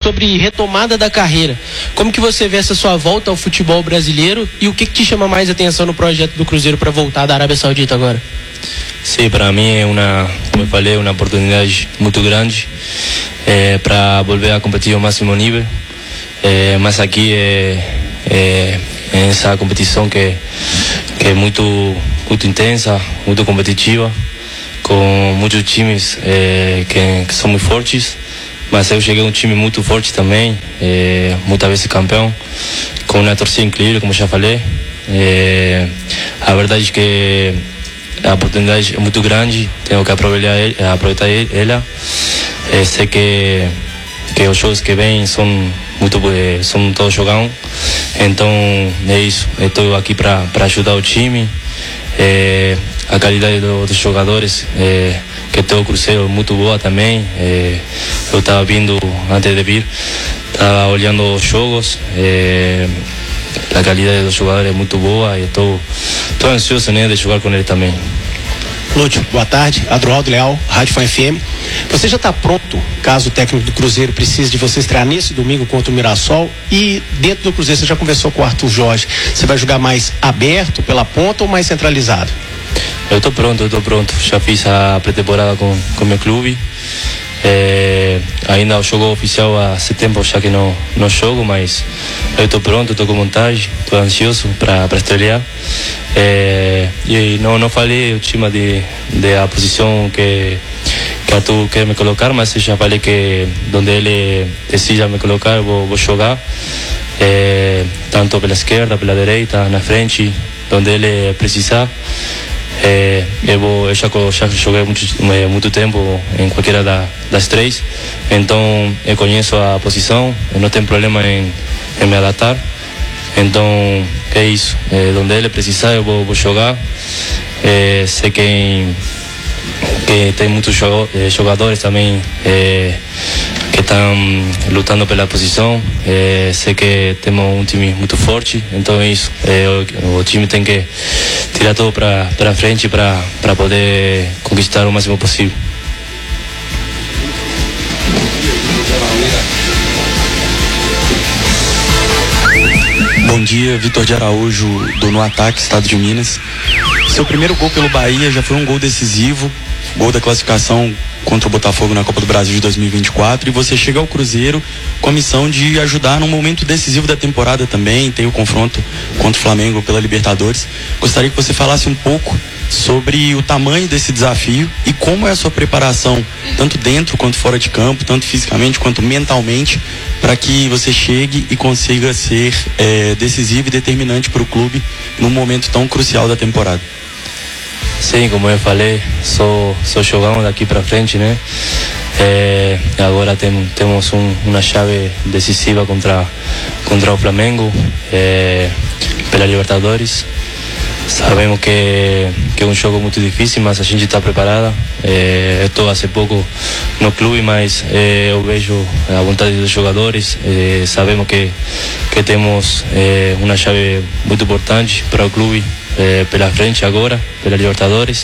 sobre retomada da carreira. Como que você vê essa sua volta ao futebol brasileiro e o que te chama mais atenção no projeto do Cruzeiro para voltar da Arábia Saudita agora? Sim, para mim é como eu falei, uma oportunidade muito grande para volver a competir ao máximo nível. Mas aqui é essa competição que é muito intensa, muito competitiva, com muitos times que são muito fortes. Mas eu cheguei a um time muito forte também, muitas vezes campeão, com uma torcida incrível, como já falei. A verdade é que a oportunidade é muito grande, tenho que aproveitar ela. Sei que os jogos que vêm são todos jogão, então é isso. Estou aqui para ajudar o time. A qualidade dos jogadores que tem o Cruzeiro é muito boa também. Eu estava vindo antes de vir, estava olhando os jogos. A qualidade dos jogadores é muito boa e estou ansioso, né, de jogar com ele também. Lúcio, boa tarde. Adroaldo Leal, Rádio Fan FM. Você já está pronto, caso o técnico do Cruzeiro precise de você estrear nesse domingo contra o Mirassol? E dentro do Cruzeiro, você já conversou com o Arthur Jorge? Você vai jogar mais aberto pela ponta ou mais centralizado? Eu estou pronto. Já fiz a pré-temporada com meu clube. Ainda o jogo oficial há setembro, já que não jogo, mas eu estou pronto, estou com vontade, estou ansioso para estrear. E não falei o time de a posição que Arthur quer me colocar, mas eu já falei que onde ele decida me colocar, eu vou jogar, tanto pela esquerda, pela direita, na frente, onde ele precisar. Eu já joguei muito tempo em qualquer das três, então eu conheço a posição, eu não tenho problema em me adaptar. Então é isso, onde ele precisar eu vou jogar. Sei que tem muitos jogadores também que estão lutando pela posição. Sei que temos um time muito forte, então é isso. O time tem que tirar tudo para frente para poder conquistar o máximo possível. Bom dia, Vitor de Araújo, do No Ataque, Estado de Minas. Seu primeiro gol pelo Bahia já foi um gol decisivo, gol da classificação contra o Botafogo na Copa do Brasil de 2024, e você chega ao Cruzeiro com a missão de ajudar num momento decisivo da temporada também. Tem o confronto contra o Flamengo pela Libertadores. Gostaria que você falasse um pouco sobre o tamanho desse desafio e como é a sua preparação, tanto dentro quanto fora de campo, tanto fisicamente quanto mentalmente, para que você chegue e consiga ser decisivo e determinante para o clube num momento tão crucial da temporada. Sim, como eu falei, só jogamos daqui para frente, né? Agora temos uma chave decisiva contra o Flamengo pela Libertadores. Sabemos que é um jogo muito difícil, mas a gente está preparada. Eu estou há pouco no clube, mas eu vejo a vontade dos jogadores. Sabemos que temos uma chave muito importante para o clube pela frente agora, pela Libertadores.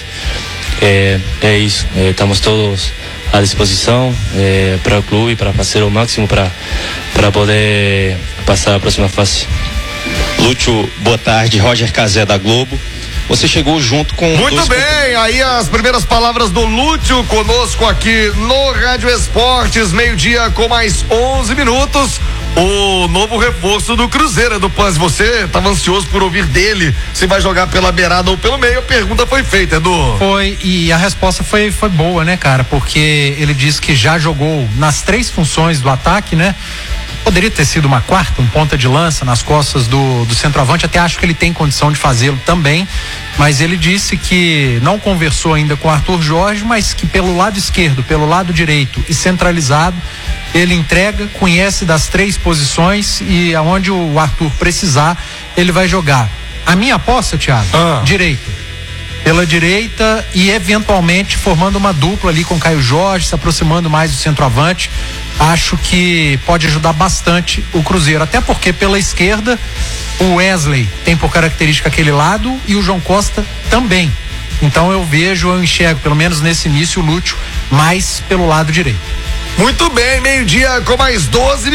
É isso, estamos todos à disposição para o clube, para fazer o máximo para poder passar a próxima fase. Lúcio, boa tarde. Roger Cazé, da Globo. Você chegou junto com... Muito bem, aí as primeiras palavras do Lúcio conosco aqui no Rádio Esportes, meio-dia com mais 11 minutos. O novo reforço do Cruzeiro, Edu Panzi. Você estava ansioso por ouvir dele se vai jogar pela beirada ou pelo meio. A pergunta foi feita, Edu. Foi, e a resposta foi boa, né, cara? Porque ele disse que já jogou nas três funções do ataque, né? Poderia ter sido uma quarta, um ponta de lança nas costas do centroavante. Até acho que ele tem condição de fazê-lo também, mas ele disse que não conversou ainda com o Arthur Jorge, mas que pelo lado esquerdo, pelo lado direito e centralizado, ele entrega, conhece das três posições, e aonde o Arthur precisar, ele vai jogar. A minha aposta, Thiago, direita. Pela direita e eventualmente formando uma dupla ali com o Caio Jorge, se aproximando mais do centroavante. Acho que pode ajudar bastante o Cruzeiro, até porque pela esquerda o Wesley tem por característica aquele lado e o João Costa também. Então eu enxergo, pelo menos nesse início, o Lúcio mais pelo lado direito. Muito bem, meio-dia com mais 12